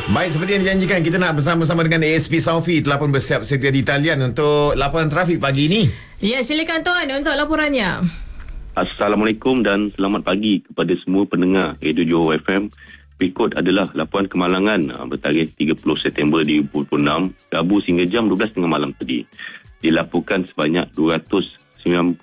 Baik, seperti yang dijanjikan, kita nak bersama-sama dengan ASP Saufi telah pun bersiap sedia di talian untuk laporan trafik pagi ini. Ya, silakan Tuan untuk laporannya. Assalamualaikum dan selamat pagi kepada semua pendengar Radio Johor FM. Berikut adalah laporan kemalangan bertarikh 30 September 2026, Rabu hingga jam 12.30 malam tadi. Dilaporkan sebanyak 296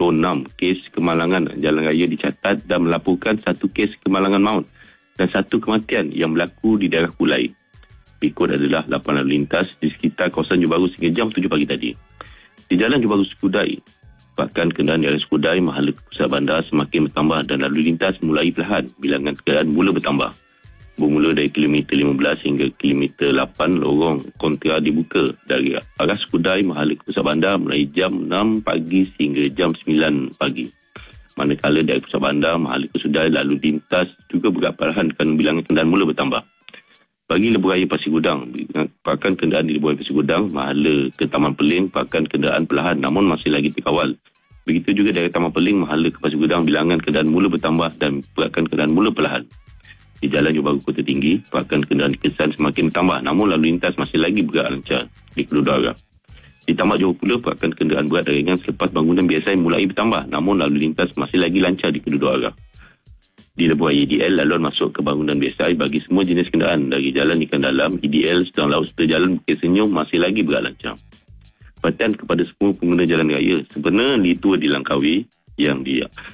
kes kemalangan jalan raya dicatat dan melaporkan 1 kes kemalangan maut dan 1 kematian yang berlaku di daerah Kulai. Berikut adalah laporan lalu lintas di sekitar kawasan Johor Bahru hingga jam 7 pagi tadi. Di Jalan Johor Bahru Skudai, bahkan kenderaan dari Skudai mahala ke pusat bandar semakin bertambah dan lalu lintas mulai perlahan. Bilangan kenderaan mula bertambah. Bermula dari kilometer 15 hingga kilometer 8, lorong kontra dibuka dari arah Skudai mahala ke pusat bandar mulai jam 6 pagi hingga jam 9 pagi. Manakala dari pusat bandar mahala ke Skudai lalu lintas juga bergerak perlahan kerana bilangan kenderaan mula bertambah. Bagi Lebuh Raya Pasir Gudang, pakan kenderaan di Lebuh Raya Pasir Gudang mahala ke Taman Peling, pakan kenderaan perlahan namun masih lagi terkawal. Begitu juga dari Taman Peling mahala ke Pasir Gudang, bilangan kenderaan mula bertambah dan pergerakan kenderaan mula perlahan. Di Jalan Johor Bahru Kota Tinggi, pakan kenderaan di Kesan semakin bertambah namun lalu lintas masih lagi bergerak lancar di kedua arah. Di Tamak Johor pula, pakan kenderaan berat dan ringan selepas bangunan biasa mulai bertambah namun lalu lintas masih lagi lancar di kedua arah. Di Lebuh Raya EDL, laluan masuk ke bangunan biasa bagi semua jenis kenderaan dari Jalan Ikan Dalam, EDL, Sedang Laut serta Jalan Bukit Senyum masih lagi bergerak lancar. Perhatian kepada semua pengguna jalan raya, sebenarnya litur di Langkawi yang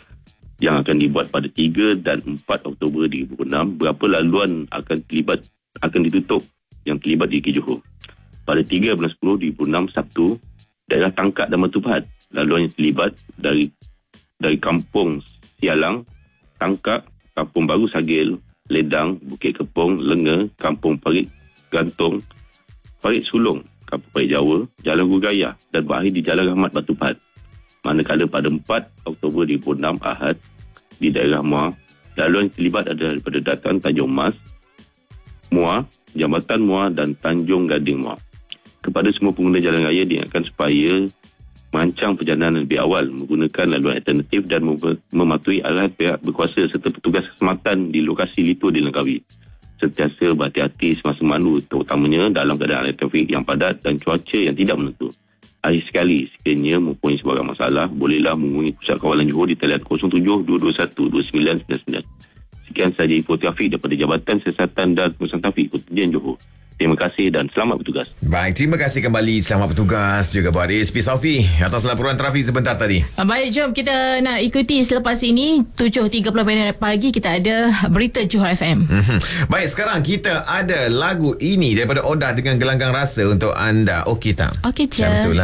akan dibuat pada 3 dan 4 Oktober 2006, berapa laluan akan ditutup yang terlibat di Johor. Pada 3 bulan 10 2006 Sabtu, daerah Tangkak dan Batu Pahat, laluan yang terlibat dari Kampung Sialang, Tangkak, Kampung Baru Sagil, Ledang, Bukit Kepong, Lenga, Kampung Parit Gantung, Parit Sulong, Kampung Parit Jawa, Jalan Gugaya dan berakhir di Jalan Rahmat Batu Pahat. Manakala pada 4 Oktober 2006 Ahad, di daerah Muar, laluan yang terlibat adalah daripada Dataran Tanjung Mas, Muar, Jambatan Muar dan Tanjung Gading Muar. Kepada semua pengguna jalan raya diingatkan supaya merancang perjalanan lebih awal, menggunakan laluan alternatif dan mematuhi arahan pihak berkuasa serta petugas keselamatan di lokasi litur di Langkawi. Sentiasa berhati-hati semasa memandu, terutamanya dalam keadaan trafik yang padat dan cuaca yang tidak menentu. Akhir sekali, sekiranya mempunyai sebarang masalah, bolehlah menghubungi Pusat Kawalan Johor di talian 07-221-2999. Sekian sahaja info trafik daripada Jabatan Siasatan dan Pengurusan Trafik Kontingen Johor. Terima kasih dan selamat bertugas. Baik, terima kasih kembali. Selamat bertugas juga buat ASP Saufi atas laporan trafik sebentar tadi. Baik, jom kita nak ikuti selepas ini 7.30 pagi kita ada berita Johor FM. Baik, sekarang kita ada lagu ini daripada Odah dengan Gelanggang Rasa untuk anda. Okey tak? Okey je.